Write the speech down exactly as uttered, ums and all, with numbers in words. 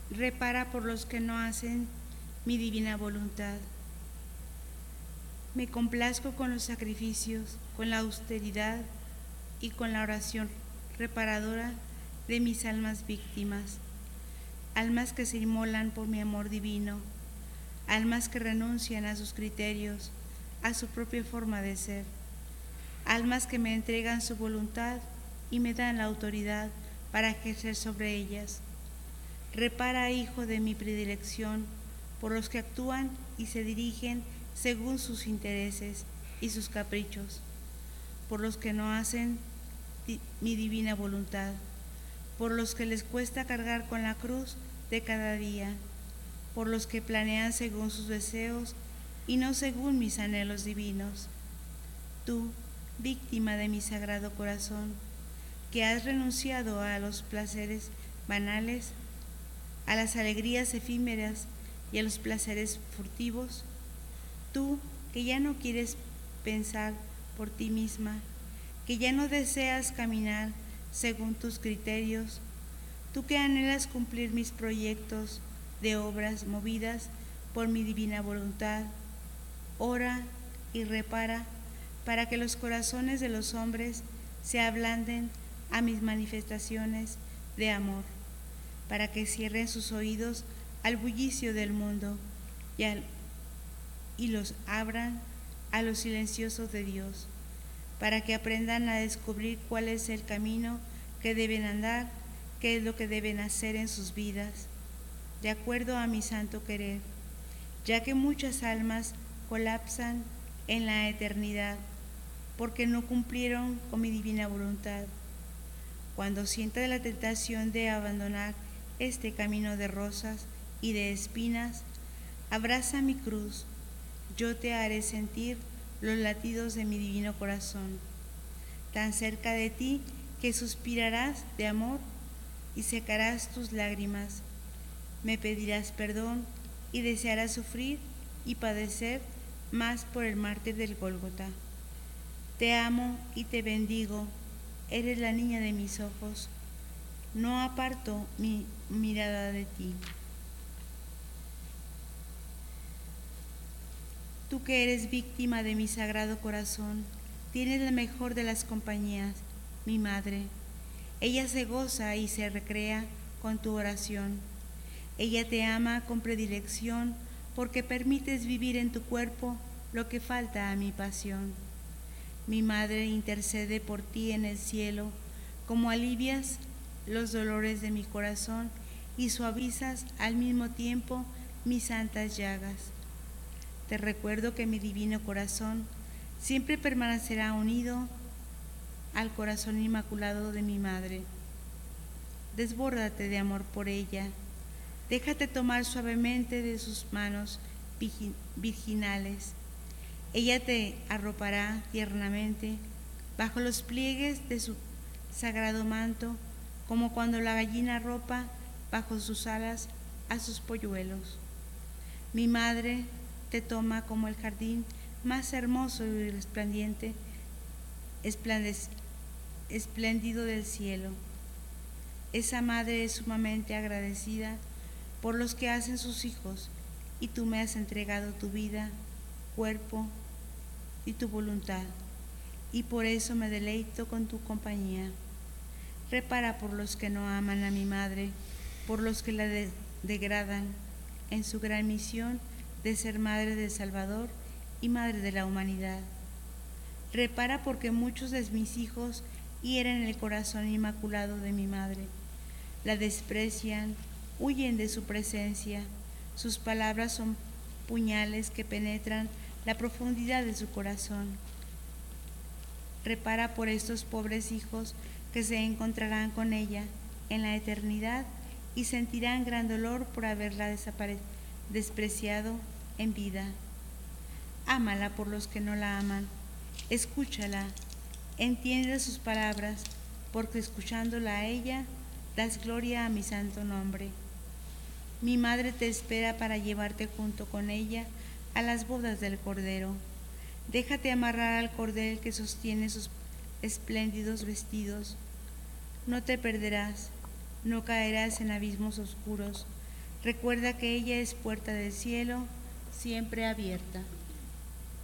Repara por los que no hacen mi divina voluntad. Me complazco con los sacrificios, con la austeridad y con la oración reparadora de mis almas víctimas, almas que se inmolan por mi amor divino, almas que renuncian a sus criterios, a su propia forma de ser, almas que me entregan su voluntad y me dan la autoridad para ejercer sobre ellas. Repara, Hijo de mi predilección, por los que actúan y se dirigen según sus intereses y sus caprichos, por los que no hacen di- mi divina voluntad, por los que les cuesta cargar con la cruz de cada día, por los que planean según sus deseos y no según mis anhelos divinos. Tú, víctima de mi sagrado corazón, que has renunciado a los placeres banales, a las alegrías efímeras y a los placeres furtivos, tú que ya no quieres pensar por ti misma, que ya no deseas caminar según tus criterios, tú que anhelas cumplir mis proyectos de obras movidas por mi divina voluntad, ora y repara para que los corazones de los hombres se ablanden a mis manifestaciones de amor, para que cierren sus oídos al bullicio del mundo y, al, y los abran a los silenciosos de Dios, para que aprendan a descubrir cuál es el camino que deben andar, qué es lo que deben hacer en sus vidas, de acuerdo a mi santo querer, ya que muchas almas colapsan en la eternidad porque no cumplieron con mi divina voluntad. Cuando sienta la tentación de abandonar este camino de rosas y de espinas, abraza mi cruz, yo te haré sentir los latidos de mi divino corazón, tan cerca de ti que suspirarás de amor y secarás tus lágrimas, me pedirás perdón y desearás sufrir y padecer más por el mártir del Gólgota. Te amo y te bendigo, eres la niña de mis ojos, no aparto mi mirada de ti. Tú que eres víctima de mi sagrado corazón, tienes la mejor de las compañías, mi madre. Ella se goza y se recrea con tu oración. Ella te ama con predilección porque permites vivir en tu cuerpo lo que falta a mi pasión. Mi madre intercede por ti en el cielo, como alivias los dolores de mi corazón y suavizas al mismo tiempo mis santas llagas. Te recuerdo que mi divino corazón siempre permanecerá unido al corazón inmaculado de mi madre. Desbórdate de amor por ella. Déjate tomar suavemente de sus manos virginales. Ella te arropará tiernamente bajo los pliegues de su sagrado manto, como cuando la gallina arropa bajo sus alas a sus polluelos. Mi madre te toma como el jardín más hermoso y resplandiente, espléndido del cielo. Esa madre es sumamente agradecida por los que hacen sus hijos, y tú me has entregado tu vida, cuerpo y tu voluntad, y por eso me deleito con tu compañía. Repara por los que no aman a mi madre, por los que la de- degradan en su gran misión de ser madre del Salvador y madre de la humanidad. Repara porque muchos de mis hijos hieren el corazón inmaculado de mi madre, la desprecian, huyen de su presencia, sus palabras son puñales que penetran la profundidad de su corazón. Repara por estos pobres hijos que se encontrarán con ella en la eternidad y sentirán gran dolor por haberla desapare- despreciado en vida. Ámala por los que no la aman, escúchala, entiende sus palabras, porque escuchándola a ella, das gloria a mi santo nombre. Mi madre te espera para llevarte junto con ella a las bodas del Cordero. Déjate amarrar al cordel que sostiene sus espléndidos vestidos. No te perderás, no caerás en abismos oscuros, Recuerda que ella es puerta del cielo, siempre abierta.